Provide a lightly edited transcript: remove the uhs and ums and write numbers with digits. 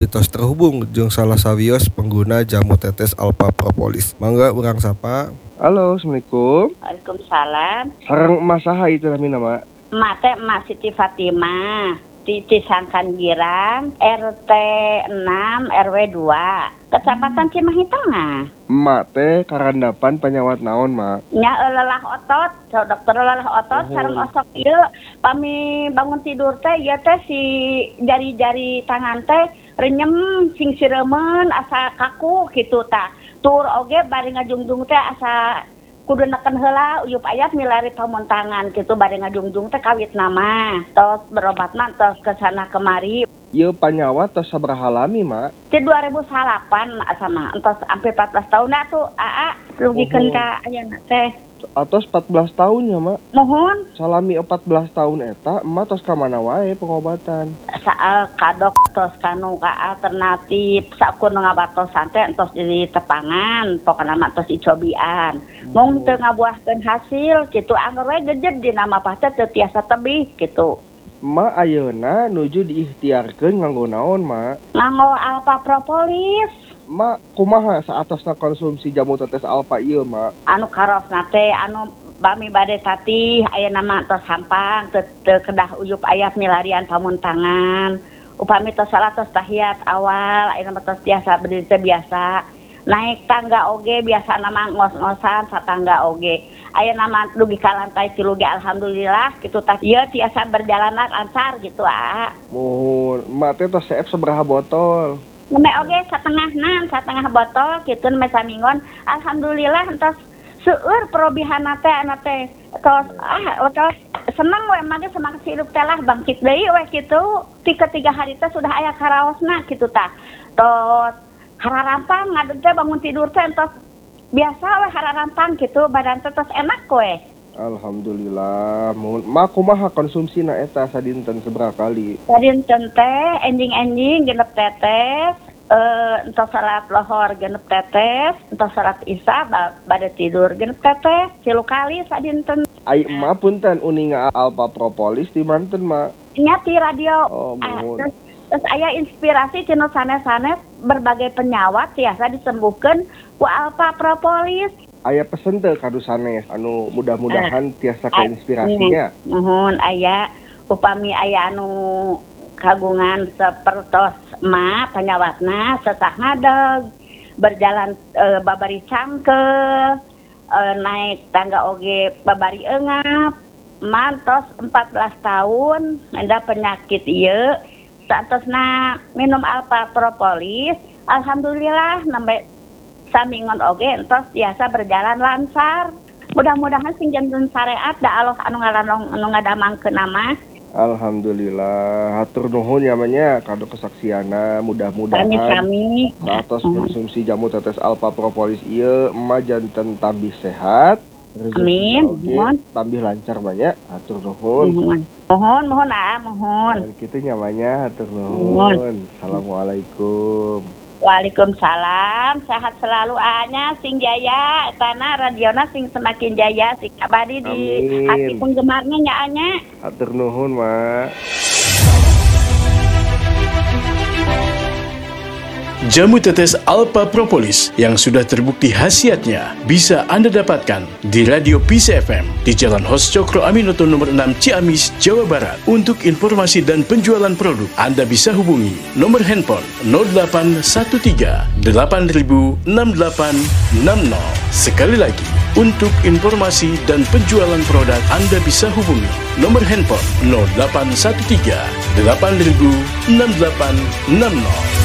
Kita terhubung jeung salah sawios pengguna jamu tetes Alpha Propolis. Mangga urang sapa. Halo, Assalamualaikum. Waalaikumsalam. Sareng emas saha itu namina, Mak? Emak teh Emak Siti Fatimah di Cisangkan Girang, RT 6 RW 2, Kecamatan Cimahi Tengah. Emak teh karandapan penyawat naon, Mak? Nya lelah otot, dokter lelah otot sareng osok ieu pami bangun tidur teh ieu teh si jari-jari tangan teh renyem sing siremen asa kaku kitu tah. Tur oge bari ngajungjung teh asa kudu neken heula uyup ayat milari pamuntangan kitu bari ngajungjung teh kawit nama. Tos berobatna tos kesana kemari. Ieu panyawat tos sabaraha lami, Mak? Ti 2008 asa mah entos sampai 14 tahun tuh lugikeun ka ayeuna teh. Atos 14 tahun ya, Mak? Mohon Salami 14 tahun eta, emak tos ka mana wae pengobatan? saal kadok tos kanu ka alternatif sakur ngabatosan teh entos di tepangan pokona mah tos dicobian mung teu ngabuahkeun hasil kitu anggar we gejed di nama pah teh teu tiasa tebih kitu. Emak ayeuna nuju diikhtiarkeun nganggo naon, Mak? Nganggo Alpha Propolis Mak, kumaha saatosna konsumsi jamu tetes Alpha ieu, Mak? anu karosna teh anu bami bade tatih aya nama tos hampang teu kedah uyup aya milarian pamuntangan upami tos salah tos tahiyat awal aya nama tos biasa berdiri teh biasa naik tangga oge biasa nama ngos-ngosan satangga oge aya nama dugi ka lantai 3 ge alhamdulillah kitu tah ieu tiasa berjalan lancar gitu Mohon, emak teh tos seep sabaraha botol? Neme oge satengah botol kitu neme samingon alhamdulillah entos seueur perobihana teh ana teh tos seneng we mah semangat hidup teh lah bangkit deui we kitu ti ketiga hari teh sudah aya karaosna kitu tah tos hararampang ngadeg teh bangun tidur teh entos biasa we hararampang kitu badan teh tos enak we. Alhamdulillah. Mohon, Mak kumaha konsumsina eta sadinten sabaraha kali? Sadinten teh enjing-enjing genep tetes entos salat lohor genep tetes, entos salat isya bade tidur genep tetes, 3 kali sadinten. Ai emak punten uninga Alpha Propolis di manten, Mak? Nya ti radio. Oh, mohon. Terus aya inspirasi cenah sanes-sanes berbagai penyawat tiasa disembuhkeun ku Alpha Propolis. Aya pesen teu kadu sanes anu mudah-mudahan tiasa keinspirasinya. Mohon aya upami aya anu kagungan sapertos emak panyawatna sesah ngadeg berjalan babari cangkel naik tangga oge babari eungap mantos 14 tahun enda penyakit ieu saatosna minum Alpha Propolis alhamdulillah nembe samingon oge entos biasa berjalan lancar. Mudah-mudahan sing janten syariat da Allah anu ngadamangkeun nama. Alhamdulillah, hatur nuhun namanya kado kesaksiana mudah-mudahan Kami satos konsumsi jamu tetes Alpha Propolis ieu emak janten tambih sehat. Amin. Oke, tambih lancar banyak. Hatur nuhun. Mohon. Dan kitu nyamanya hatur nuhun. Assalamualaikum. Waalaikumsalam. Sehat selalu anya sing jaya etana radiona sing semakin jaya sing abadi di hati penggemarnya nya anya. Hatur nuhun, Mak. Jamu tetes Alpha Propolis yang sudah terbukti khasiatnya bisa Anda dapatkan di Radio Peace FM di Jalan Hos Cokro Aminoto nomor 6 Ciamis, Jawa Barat. Untuk informasi dan penjualan produk, Anda bisa hubungi nomor handphone 0813 8000 6860. Sekali lagi, untuk informasi dan penjualan produk, Anda bisa hubungi nomor handphone 0813 8000 6860.